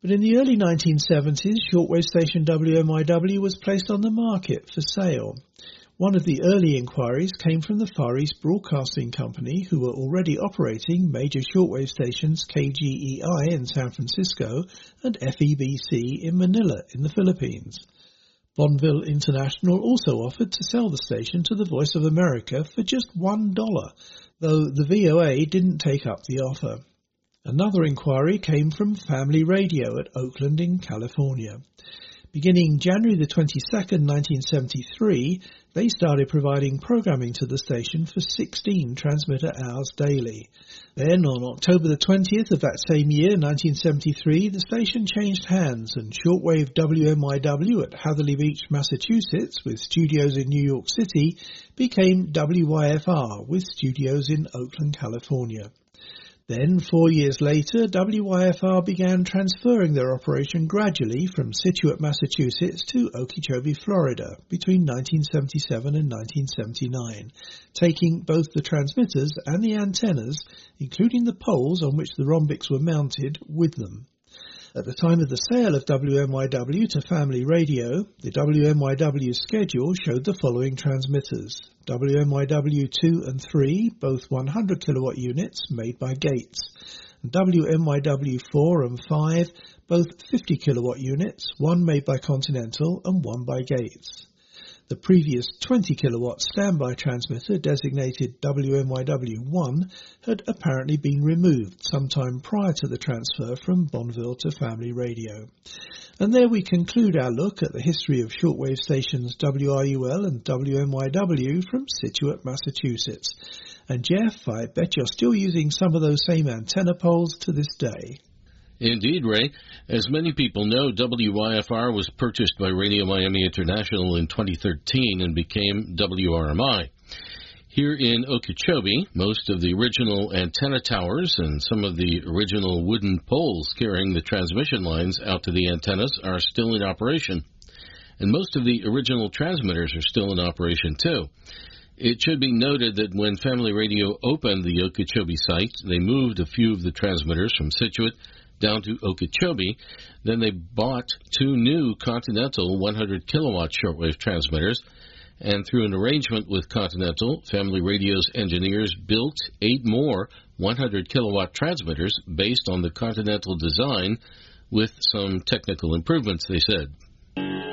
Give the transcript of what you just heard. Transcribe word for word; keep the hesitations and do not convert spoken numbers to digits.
But in the early nineteen seventies, shortwave station W M I W was placed on the market for sale. One of the early inquiries came from the Far East Broadcasting Company, who were already operating major shortwave stations K G E I in San Francisco and F E B C in Manila in the Philippines. Bonneville International also offered to sell the station to the Voice of America for just one dollar, though the V O A didn't take up the offer. Another inquiry came from Family Radio at Oakland in California. Beginning January the twenty-second, nineteen seventy-three, they started providing programming to the station for sixteen transmitter hours daily. Then, on October the twentieth of that same year, nineteen seventy-three, the station changed hands and shortwave W M I W at Hatherley Beach, Massachusetts, with studios in New York City, became W Y F R, with studios in Oakland, California. Then, four years later, W Y F R began transferring their operation gradually from Scituate, Massachusetts to Okeechobee, Florida, between nineteen seventy-seven and nineteen seventy-nine, taking both the transmitters and the antennas, including the poles on which the rhombics were mounted, with them. At the time of the sale of W M I W to Family Radio, the W M I W schedule showed the following transmitters: W M I W two and three, both one hundred kilowatt units, made by Gates; and W M I W four and five, both fifty kilowatt units, one made by Continental and one by Gates. The previous twenty kilowatt standby transmitter, designated W M I W one, had apparently been removed sometime prior to the transfer from Bonneville to Family Radio. And there we conclude our look at the history of shortwave stations W R U L and W M I W from Scituate, Massachusetts. And Jeff, I bet you're still using some of those same antenna poles to this day. Indeed, Ray. As many people know, W Y F R was purchased by Radio Miami International in twenty thirteen and became W R M I. Here in Okeechobee, most of the original antenna towers and some of the original wooden poles carrying the transmission lines out to the antennas are still in operation. And most of the original transmitters are still in operation, too. It should be noted that when Family Radio opened the Okeechobee site, they moved a few of the transmitters from Scituate down to Okeechobee. Then they bought two new Continental one hundred kilowatt shortwave transmitters, and through an arrangement with Continental, Family Radio's engineers built eight more one hundred kilowatt transmitters based on the Continental design with some technical improvements, they said.